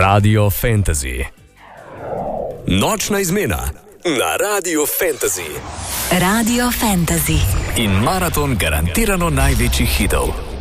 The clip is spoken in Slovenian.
Radio Fantasy. Nočna izmena na Radio Fantasy. Radio Fantasy. In maraton garantirano največjih hitov.